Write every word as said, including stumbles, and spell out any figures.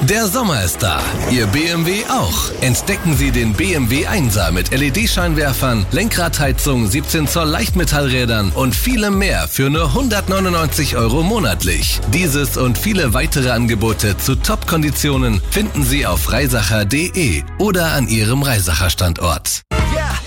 Der Sommer ist da, Ihr B M W auch. Entdecken Sie den B M W Einser mit L E D-Scheinwerfern, Lenkradheizung, siebzehn Zoll Leichtmetallrädern und vielem mehr für nur hundertneunundneunzig Euro monatlich. Dieses und viele weitere Angebote zu Top-Konditionen finden Sie auf reisacher punkt de oder an Ihrem Reisacher Standort.